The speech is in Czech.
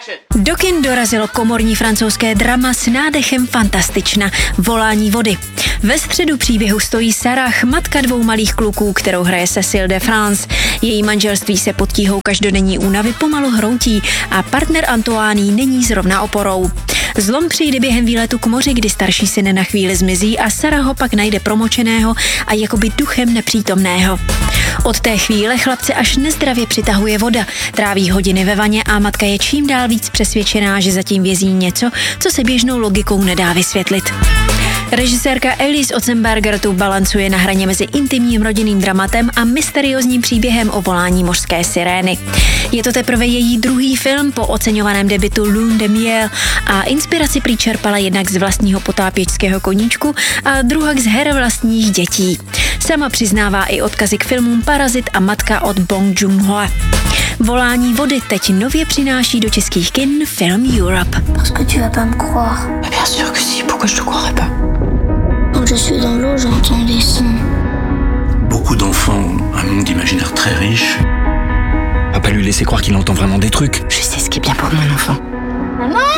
Do kin dorazilo komorní francouzské drama s nádechem fantastična Volání vody. Ve středu příběhu stojí Sarah, matka 2 malých kluků, kterou hraje Cécile de France. Její manželství se pod tíhou každodenní únavy pomalu hroutí a partner Antoine není zrovna oporou. Zlom přijde během výletu k moři, kdy starší syn na chvíli zmizí a Sarah ho pak najde promočeného a jakoby duchem nepřítomného. Od té chvíle chlapce až nezdravě přitahuje voda, tráví hodiny ve vaně a matka je čím dál víc přesvědčená, že zatím vězí něco, co se běžnou logikou nedá vysvětlit. Režisérka Elise Otzenberger tu balancuje na hraně mezi intimním rodinným dramatem a mysteriózním příběhem o volání mořské sirény. Je to teprve její druhý film po oceňovaném debutu Lune de Miel a inspiraci prý čerpala jednak z vlastního potápěčského koníčku a druhak z her vlastních dětí. Sama přiznává i odkazy k filmům Parazit a Matka od Bong Joon-ho. Volání vody teď nově přináší do českých kin Film Europe. Parce que tu vas pas me croire. Bien sûr que si, pourquoi je te croirais pas? Quand je suis dans l'eau, j'entends des sons. Beaucoup d'enfants ont un monde imaginaire très riche. On va pas lui laisser croire qu'il entend vraiment des trucs. Je sais ce qui est bien pour mon enfant. Maman!